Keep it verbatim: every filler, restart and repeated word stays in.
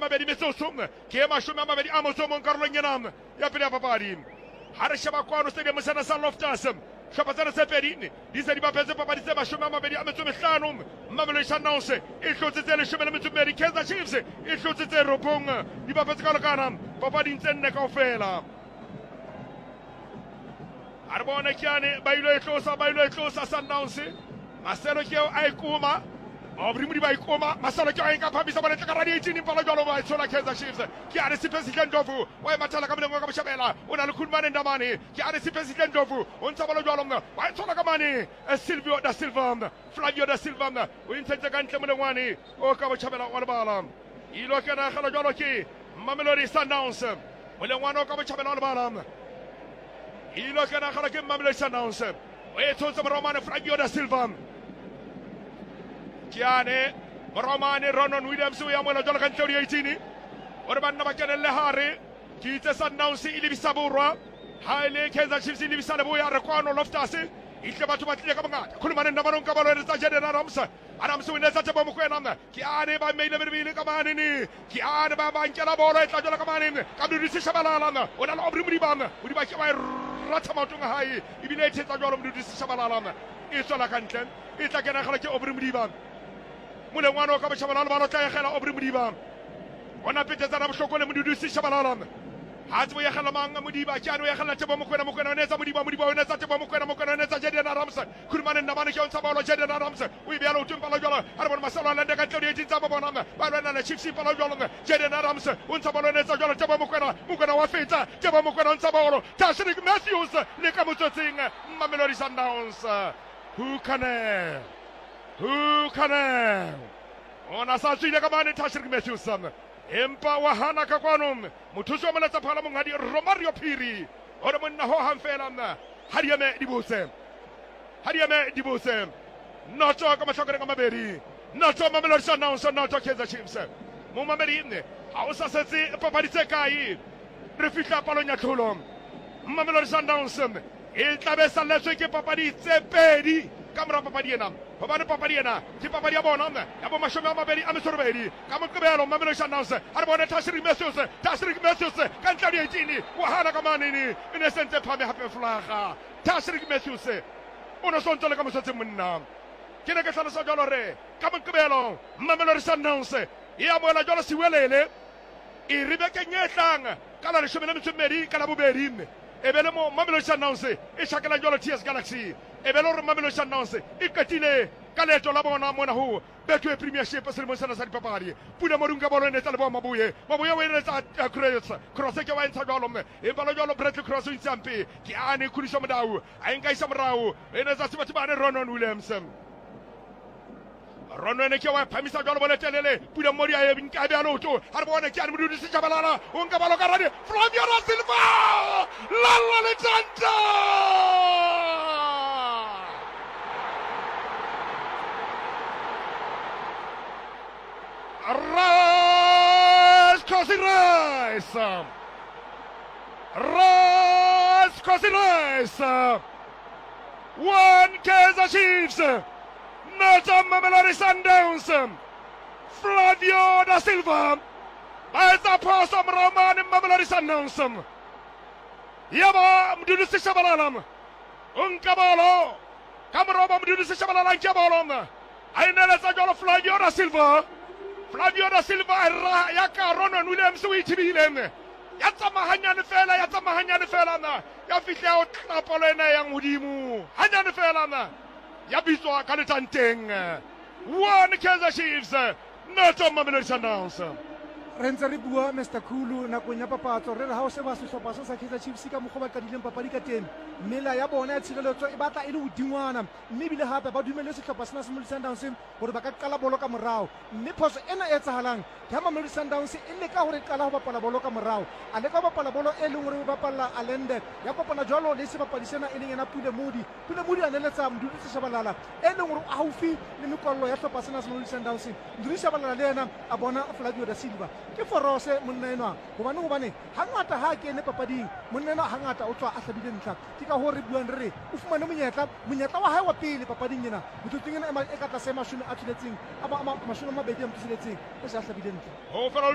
mabedi metsotso ke mashome a mabedi a motso mong karolong ena ya pele ya papadi. Ha re sheba kwano stadium sena sa Loftus hlopha tsena tse pedi di se di bapetse papadi tse mashome a mabedi a metso e mehlano. Mamelodi Sundowns e hlotse tse leshome le metso e mmedi, Kaizer Chiefs e hlotse tse robong di bapetse ka lekana papading tse nne kaofela. Ha re bone ke yane ba ilo e tlosa ba ilo e tlosa Sundowns. Marcelo ke a ikoma Obri muri ba ikoma Marcelo ke a enka phamisa bona tla ka radio eighteen impala jalo ba tshola Kaizer Chiefs ke a re Sipesihle Ndlovu wa e mathala ka molengo ka boshabela o na le Khulumane Ndamane ke a re Sipesihle Ndlovu o ntsa bala jalo wa tshola ka mane Silvio da Silva Flavio da Silva o intse ka ntle molengwane o ka boshabela wa lebala ilo ke na khala jalo ke Mamelodi Sundowns molengwane o ka boshabela wa lebala ilo ke na khala ke Mamelodi Sundowns o e tsotse Romane Flavio da Silva Kiane Romane Ronon Williams ya mola jolo kan theory eighteen ore banna ba kene le hare ki tse Sundowns ile bisaburwa haile Kaizer Chiefs ile bisale boya re kwano Loftus ile batho ba tlile ka bongata Khulumane Ndamane ka balo re tsa General Ramsa Arams wena tsa tebo mokwena Kiane ba meile berbile ka mane ni Kiane ba ba nkela bolo e tla jolo ka mane ka Mdudisi Shabalala ona la obri muri bana muri ba ke ba ratha matonga hai ibile tsa jolo Mdudisi Shabalala e tsola ka ntle e tla kena khala ke obri muri bana molengwane o ka boshabalala ba lo tla egela Obri Modiba ona petsetsa na bohloko le Mdudisi Shabalala ha tsebo ya gela mang Modiba ke ano ya gela tebo mokwena mokwena o netsa Modiba Modiba o netsa tebo mokwena mokwena o netsa Jediana Ramsa Khulumane Ndamane ke o ntsa bolo Jediana Ramsa o e beala o tumpa la jwala ha re bona Marcelo Lande ka tlodi e tsa ba bona ba lwana le Chiefs pa la jwala Jediana Ramsa o ntsa bolo netsa jwala tebo mokwena mokwena wa fetsa tebo mokwena o ntsa bolo Tashrik Matthews le ka motsotsing Mamelodi Sundowns who can Who can ona sa tsile ka mane Tashrik Matthews empa wa hana ka kwano mothuso mo letsa phala mongadi Romario Phiri ore monna ho hamfela mna Hadiame Dibose Hadiame Dibose noto ka mahlokore ka mabedi noto Mamelodi Sundowns noto Kaizer Chiefs mo mamedi ne ha o sa setse papadi tse kai re fihla palonya tlholo Mamelodi Sundowns e tlabe sa letswe ke papadi tse pedi kamera papadi ena hobane papadi ena ke papadi ya bona ya bo mashome a mabedi a metso e robedi ka moqebelo Mamelodi Sundowns ha re bone Tashrik Matthews Tashrik Matthews ka ntlha di eighteen wa hana ka manene e ne sentse phame hape flaga Tashrik Matthews o no sontse le ka mosotse monna ke ne ke tlhalosa jalo re ka moqebelo Mamelodi Sundowns e amoela jalo siwelele e ribe ke nyetlang ka la leshome le metso e mmedi ka la bobedi e bele mo Mamelodi Sundowns e shakela jalo T S Galaxy e bele re Mamelodi Sundowns e katile ka leto la bona mona ho betwe premiership se le mosana sa dipapadi pula morunga bolo ne tla le bo mabuye mabuye we ne tsa cross cross ke wa ntsha jalo mme e bala jalo Bradley Cross o ntsampe ke ane khuliso modau a enka isa morao e ne tsa sebatho ba ne Ronon Williams Ronon ke wa phamisa jalo bolo telele pula mori a e nka bya loto ha re bona ke ane Mdudisi Shabalala o nka balo ka radi Flavio da Silva la la le tanta Ras Crossing Rice Ras Crossing Rice One Kaizer Chiefs not a Mamelodi Sundowns Flavio da Silva as a pass of Roman and Mamelodi Sundowns Yaba Mdudisi Shabalala Unkabalo Kamaroba Mdudisi Shabalala Jabalon I never saw Flavio da Silva Flavio da Silva yaka Ronon Williams o itibile ya tsamahanya le fela ya tsamahanya le fela na ya fihla o tlapolo ena ya modimo hanya le fela na ya bitswa ka letanteng one Kaizer Chiefs not Mamelodi Sundowns re ntse re bua Mister Khulu nakong ya papatso re re ha o se ba sehlopha sa Kaizer Chiefs ka mokgwa ba kadileng papadi ka teng mela ya bona ya tshireletso e batla e le hodingwana mme bile hape ba dumelle sehlopha sena se Mamelodi Sundowns hore ba ka qala bolo ka morao mme phoso ena e tsahalang ya Mamelodi Sundowns e le ka hore qala ho bapala bolo ka morao a le ka bapala bolo e leng hore ba bapala Alende ya kopana jwalo le se bapadi sena e leng ena Pule Modi Pule Modi a neletsa Mdudisi Shabalala e leng hore a haufi le mekwallo ya sehlopha sena se Mamelodi Sundowns Mdudisi Shabalala le yena a bona Flavio da Silva ke forose monna enwa hobane hobane hangata ha ke ne papading monna enwa hangata o tswa a hlabile ntlha ke ka hore buang re o fumane monyetla monyetla wa hae wa pele papading ena motsotsing ena e ka tla se mashome a tshiletseng a ba mashome a mabedi a motshiletseng o se a hlabile ntlha